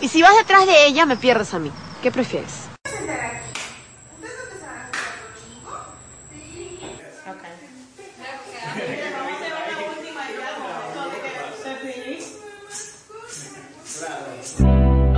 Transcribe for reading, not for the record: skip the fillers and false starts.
Y si vas detrás de ella, me pierdes a mí. ¿Qué prefieres?